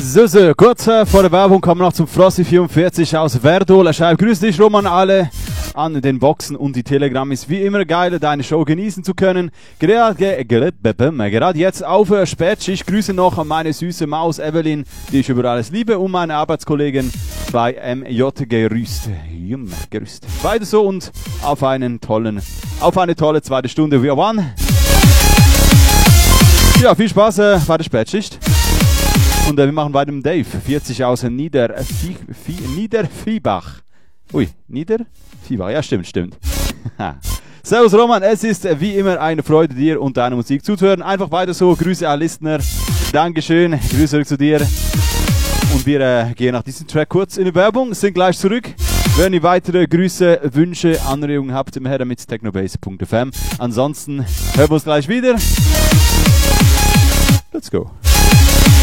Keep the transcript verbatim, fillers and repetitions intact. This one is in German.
So, so, kurz äh, vor der Werbung kommen wir noch zum Frosty vierundvierzig aus Verdol. Er schreibt, grüß dich Roman, alle an den Boxen und die Telegram. Ist wie immer geil, deine Show genießen zu können. Gerade, gerade jetzt auf Spätschicht. Grüße noch an meine süße Maus Evelyn, die ich über alles liebe, und meine Arbeitskollegen bei M J gerüst. gerüst. Weiter so und auf einen tollen, auf eine tolle zweite Stunde. We are one. Ja, viel Spaß äh, bei der Spätschicht. Und äh, wir machen weiter mit Dave, vierzig aus Niedervie, Niederviehbach. Ui, Niederviehbach, ja stimmt, stimmt. Servus Roman, es ist äh, wie immer eine Freude, dir und deiner Musik zuzuhören. Einfach weiter so, Grüße an Listener. Dankeschön, Grüße zurück zu dir. Und wir äh, gehen nach diesem Track kurz in die Werbung, sind gleich zurück. Wenn ihr weitere Grüße, Wünsche, Anregungen habt, immer her damit technobase punkt f m. Ansonsten hören wir uns gleich wieder. Let's go.